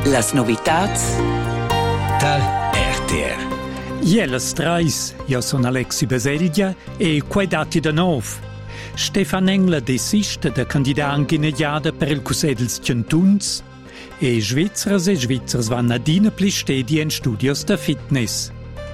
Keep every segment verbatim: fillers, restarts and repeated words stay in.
Las novitats dal R T R. Jelas trais, io sono Alexi Baselgia e quei dati da nov. Stefan Engler desiste da candidat inghinediada per il Cussedels Centuns e Svizras e Svizzers van adina pli stedi en studios da fitness.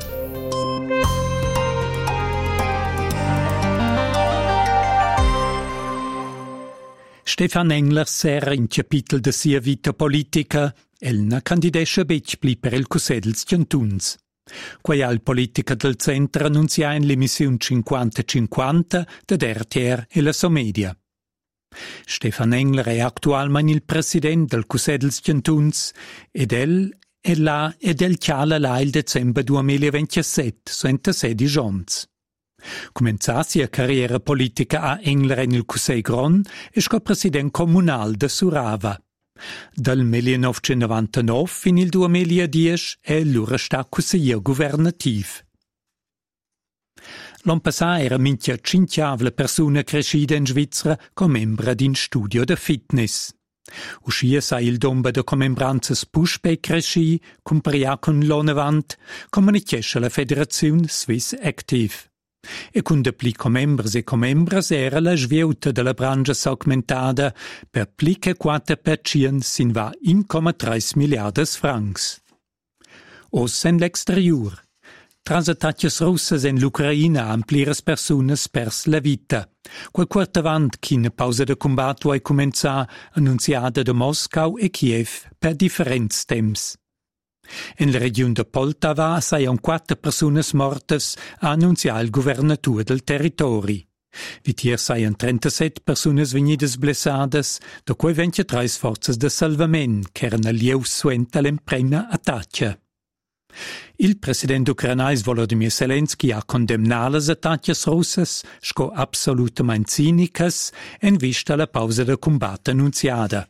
Stefan Engler serra in capitel da sia vita politica, elna candidescha bec pli per il Cussedels Centuns. Quei al politica del centro annunzia in l'emissione cinquanta cinquanta da R T R e la Somedia. Stefan Engler è attualmente il presidente del Cussedels Centuns ed el è là ed el chiala là il dicembre duemilaventisette, suenta sedici anni. Comenza sia carriera politica a Engler in il Cussei Gron e sco presidente comunale de Surava. Dal millenovecentonovantanove fin il duemiladieci è l'ura sta consigliere governativ. L'anno passato era minchia cinquiavla persona crescida in Svizzera come membra d'un studio de fitness. Uscia sa il domba de comembranzas Pushback cresci, compria con l'onavant, comunicesce la Federazione Swiss Active. E con de pli comembres e comembres era la sviuta della brangia segmentada per pli che quattro per cento sin va uno virgola tre miliardas francs. Os en l'exterior. Tras attacches russas en l'Ucraina han pliras persunas pers la vita. Quel quart avant ch'ina pausa de combatto hai comenza annunziada da Moscau e Kiev per differents temps. En la regione de Poltava saian quattro personas mortas a annunziar il governatur del territori. Vitier saian trentasette personas vegnidas blessadas, da quei ventitré forzas de salvament che erano lieus suenta l'emprena attaccia. Il presidente ucranais Volodymyr Zelensky ha condemnato le attacches russas, sco absolutamente cinicas, en vista la pausa de combatto annunziada.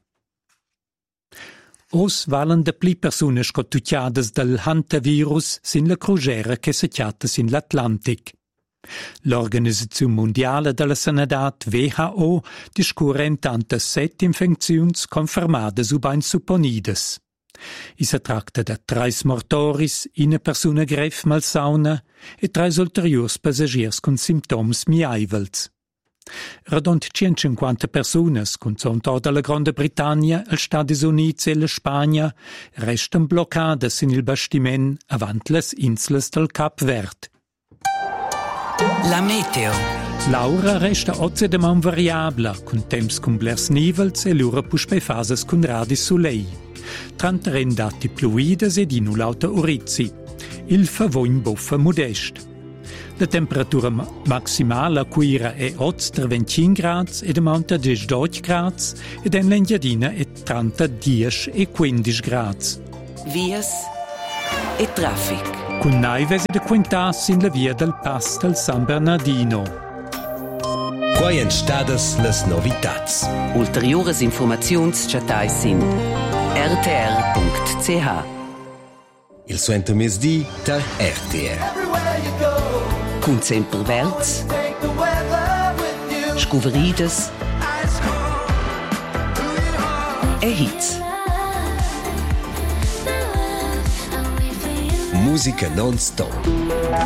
Os valen de pli persunas scotucciadas del hantavirus sin la crugera che se chiata sin l'Atlantic. L'Organizzazione Mondiale della Sanità W H O discurre intanto sette infeczioni confermate su bain supponidas. I si tratta da tre mortoris, una persona greve malsauna e tre ulteriors passagiers con simptoms miaivels. Radont centocinquanta personas, con zonto dalla Grande Britannia, els Stati Units e la Spagna, restan bloccadas in il bastiment avant les inslas del Cap Verd. La meteo. L'aura resta ozzedament variabla, con temps con blers nivels e l'ura puspei fases con radis sulei. Trantaren dati pluides ed inulauta urizzi. Il favogn buffa modest. La temperatura ma- maximale a Cuira è otto-venticinque gradi ed amonta a diciotto gradi ed in l'Engiadina è trentadieci e quindici gradi. Vias e traffic. Con naives ed quintas in la via del Pass del San Bernardino. Quai en stadas las novitats. Ulteriores informaziuns chatais in r t r punct c h. Il suento mesdi dal R T R. Cun sempre verts, scuveridas e hits. Musica non stop.